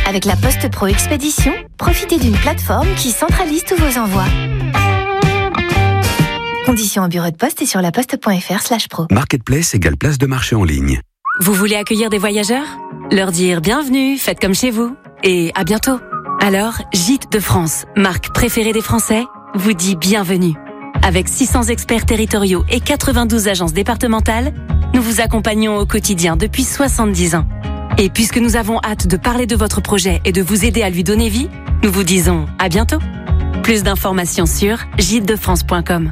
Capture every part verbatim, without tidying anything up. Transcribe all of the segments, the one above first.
Avec la Poste Pro Expédition, profitez d'une plateforme qui centralise tous vos envois. Conditions en bureau de poste et sur laposte.fr slash pro. Marketplace égale place de marché en ligne. Vous voulez accueillir des voyageurs ? Leur dire bienvenue, faites comme chez vous. Et à bientôt. Alors, Gîtes de France, marque préférée des Français, vous dit bienvenue. Avec six cents experts territoriaux et quatre-vingt-douze agences départementales, nous vous accompagnons au quotidien depuis soixante-dix ans. Et puisque nous avons hâte de parler de votre projet et de vous aider à lui donner vie, nous vous disons à bientôt. Plus d'informations sur gîtes de france point com.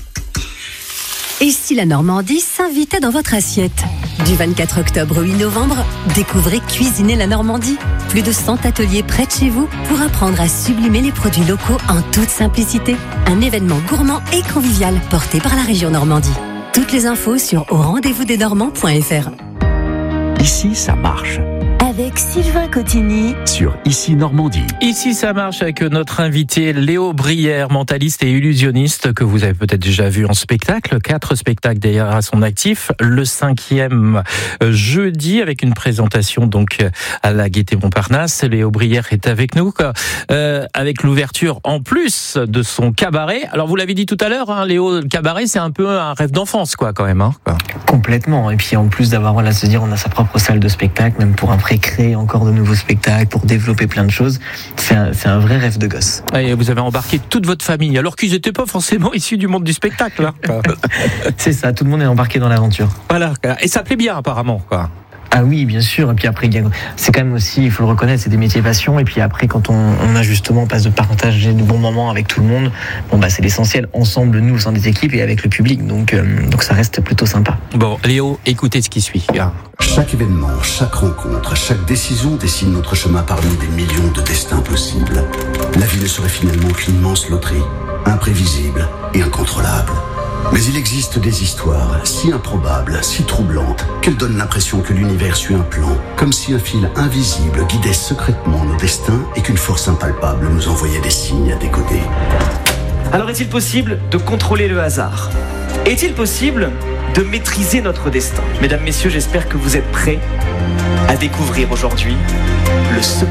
Et si la Normandie s'invitait dans votre assiette ? Du vingt-quatre octobre au huit novembre, découvrez Cuisiner la Normandie. Plus de cent ateliers près de chez vous pour apprendre à sublimer les produits locaux en toute simplicité. Un événement gourmand et convivial porté par la région Normandie. Toutes les infos sur au rendez-vous des normands point f r. Ici, ça marche. Avec Sylvain Cotigny Sur Ici Normandie. Ici, ça marche avec notre invité Léo Brière, mentaliste et illusionniste que vous avez peut-être déjà vu en spectacle. Quatre spectacles d'ailleurs à son actif. Le cinquième jeudi avec une présentation donc à la Gaîté Montparnasse. Léo Brière est avec nous euh, avec l'ouverture en plus de son cabaret. Alors vous l'avez dit tout à l'heure, hein, Léo, le cabaret c'est un peu un rêve d'enfance quoi quand même. Hein, quoi. Complètement. Et puis en plus d'avoir voilà se dire on a sa propre salle de spectacle, même pour après créer encore de nouveaux spectacles, pour développer plein de choses, c'est un, c'est un vrai rêve de gosse. Et vous avez embarqué toute votre famille, alors qu'ils n'étaient pas forcément issus du monde du spectacle. Hein. C'est ça, tout le monde est embarqué dans l'aventure. Voilà, et ça plaît bien apparemment, quoi. Ah oui, bien sûr. Et puis après, c'est quand même aussi, il faut le reconnaître, c'est des métiers passion. Et puis après, quand on, on a justement, on passe de partager de bons moments avec tout le monde, bon bah c'est l'essentiel. Ensemble, nous, au sein des équipes et avec le public. Donc, euh, donc ça reste plutôt sympa. Bon, Léo, écoutez ce qui suit. Chaque événement, chaque rencontre, chaque décision dessine notre chemin parmi des millions de destins possibles. La vie ne serait finalement qu'une immense loterie, imprévisible et incontrôlable. Mais il existe des histoires si improbables, si troublantes, qu'elles donnent l'impression que l'univers suit un plan, comme si un fil invisible guidait secrètement nos destins et qu'une force impalpable nous envoyait des signes à décoder. Alors est-il possible de contrôler le hasard ? Est-il possible de maîtriser notre destin ? Mesdames, messieurs, j'espère que vous êtes prêts à découvrir aujourd'hui le secret.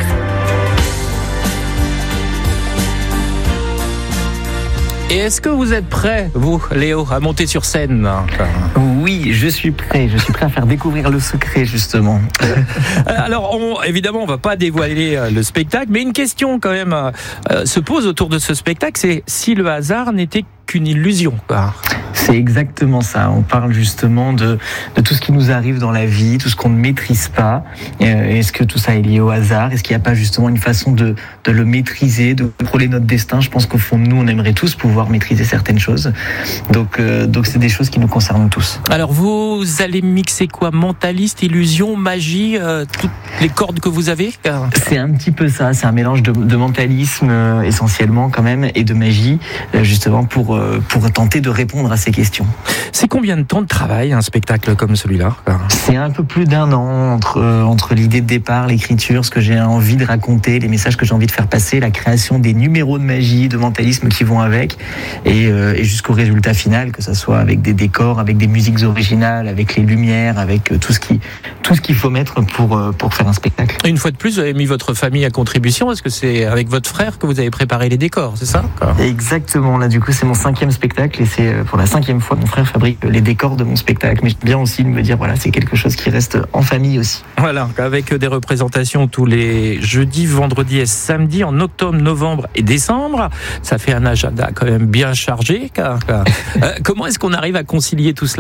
Et est-ce que vous êtes prêt, vous, Léo, à monter sur scène ? Oui, je suis prêt. Je suis prêt à faire découvrir le secret, justement. Alors, on, évidemment, on va pas dévoiler le spectacle, mais une question quand même euh, se pose autour de ce spectacle, c'est si le hasard n'était qu'une illusion, quoi. C'est exactement ça. On parle justement de, de tout ce qui nous arrive dans la vie, tout ce qu'on ne maîtrise pas. Euh, est-ce que tout ça est lié au hasard ? Est-ce qu'il n'y a pas justement une façon de, de le maîtriser, de contrôler notre destin ? Je pense qu'au fond de nous, on aimerait tous pouvoir maîtriser certaines choses. Donc, euh, donc c'est des choses qui nous concernent tous. Alors, vous allez mixer quoi ? Mentaliste, illusion, magie, euh, toutes les cordes que vous avez ? C'est un petit peu ça. C'est un mélange de, de mentalisme euh, essentiellement quand même et de magie, euh, justement pour, euh, pour tenter de répondre à ces questions. C'est combien de temps de travail un spectacle comme celui-là ? C'est un peu plus d'un an entre, euh, entre l'idée de départ, l'écriture, ce que j'ai envie de raconter, les messages que j'ai envie de faire passer, la création des numéros de magie, de mentalisme qui vont avec, et, euh, et jusqu'au résultat final, que ça soit avec des décors, avec des musiques originales, avec les lumières, avec euh, tout ce qui, tout ce qu'il faut mettre pour, euh, pour faire un spectacle. Une fois de plus, vous avez mis votre famille à contribution. Est-ce que c'est avec votre frère que vous avez préparé les décors, c'est ça ? Exactement. Là, du coup, c'est mon cinquième spectacle et c'est pour la cinquième fois que mon frère fabrique les décors de mon spectacle. Mais j'aime bien aussi de me dire, voilà, c'est quelque chose qui reste en famille aussi. Voilà, avec des représentations tous les jeudis, vendredis et samedis en octobre, novembre et décembre. Ça fait un agenda quand même bien chargé. Car, car, euh, comment est-ce qu'on arrive à concilier tout cela ?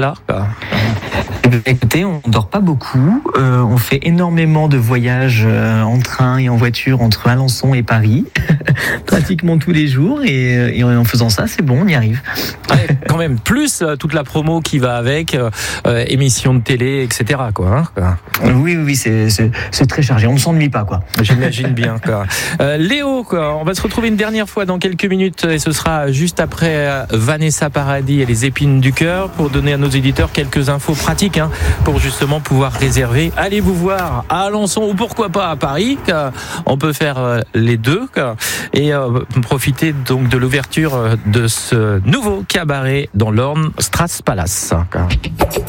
Écoutez, on ne dort pas beaucoup. Euh, on fait énormément de voyages euh, en train et en voiture entre Alençon et Paris, pratiquement tous les jours. Et, et en faisant ça, c'est bon, on y arrive. Ouais, quand même, plus euh, toute la promo qui va avec, euh, euh, émissions de télé, et cetera. Quoi, hein, quoi. Oui, oui, c'est, c'est, c'est très chargé. On ne s'ennuie pas, quoi. J'imagine bien. Quoi. Euh, Léo, quoi, on va se retrouver une dernière fois dans quelques minutes et ce sera juste après euh, Vanessa Paradis et les épines du cœur pour donner à nos éditeurs quelques infos pratiques hein, pour justement pouvoir réserver. Allez vous voir à Alençon ou pourquoi pas à Paris. Quoi. On peut faire euh, les deux quoi, et euh, profiter donc de l'ouverture de ce nouveau cabaret dans l'Orne, Strass Palace. Quoi.